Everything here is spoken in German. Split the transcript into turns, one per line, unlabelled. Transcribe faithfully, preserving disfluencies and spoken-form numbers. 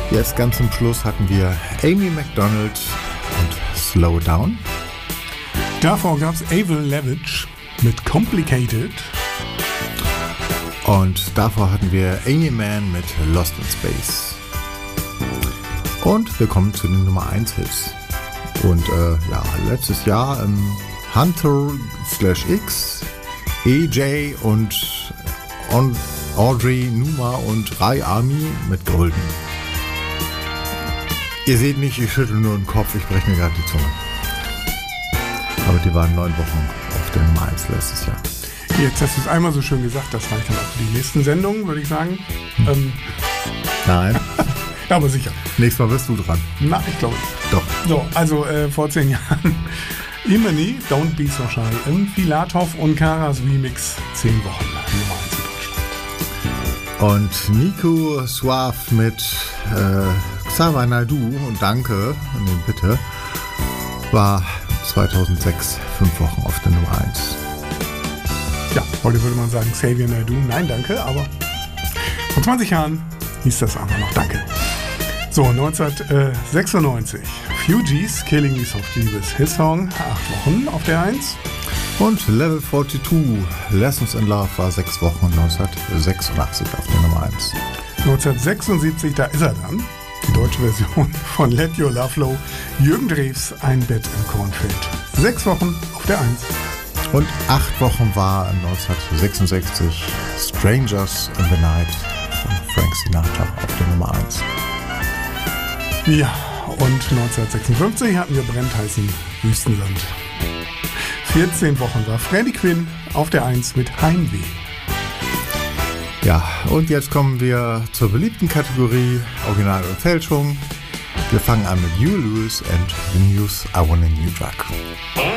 Jetzt ganz zum Schluss hatten wir Amy Macdonald und Slow Down.
Davor gab es Avril Lavigne mit Complicated.
Und davor hatten wir Amy Mann mit Lost in Space. Und wir kommen zu den Nummer eins Hits. Und äh, ja, letztes Jahr ähm, Hunter slash X, E J und On- Audrey Numa und Rai Army mit Golden. Ihr seht nicht, ich schüttel nur den Kopf, ich breche mir gerade die Zunge. Aber die waren neun Wochen auf der Nummer eins letztes Jahr.
Jetzt hast du es einmal so schön gesagt, das reicht dann auch für die nächsten Sendungen, würde ich sagen. Hm. Ähm.
Nein.
Ja, aber sicher.
Nächstes Mal bist du dran.
Na, ich glaube nicht.
Doch.
So, also äh, vor zehn Jahren Imani, Don't Be So Shy im Filatov und Karas Remix, zehn Wochen Nummer eins in
Und
Deutschland.
Nico Suave mit äh, Xavier Naidoo und Danke, nee, bitte, war zweitausendsechs fünf Wochen auf der Nummer eins.
Ja, heute würde man sagen Xavier Naidoo, nein, danke, aber vor zwanzig Jahren hieß das einfach noch Danke. So, neunzehnhundertsechsundneunzig, Fugees, Killing Me Softly with His Song, acht Wochen auf der eins.
Und Level zweiundvierzig, Lessons in Love war sechs Wochen neunzehnhundertsechsundachtzig auf der Nummer eins.
neunzehnhundertsechsundsiebzig, da ist er dann, die deutsche Version von Let Your Love Flow, Jürgen Drews, Ein Bett im Kornfeld. Sechs Wochen auf der eins.
Und acht Wochen war neunzehnhundertsechsundsechzig Strangers in the Night von Frank Sinatra auf der Nummer eins.
Ja, und neunzehnhundertsechsundfünfzig hatten wir brennt-heißen Wüstensand. vierzehn Wochen war Freddie Quinn auf der eins mit Heimweh.
Ja, und jetzt kommen wir zur beliebten Kategorie Original und Fälschung. Wir fangen an mit Huey Lewis and the News, I Want a New Drug.